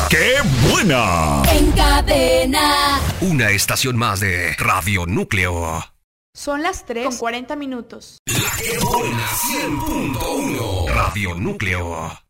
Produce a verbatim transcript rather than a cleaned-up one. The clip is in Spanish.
¡Qué buena! En Cadena. Una estación más de Radio Núcleo. Son las tres con cuarenta minutos. La que buena cien punto uno. Radio Núcleo.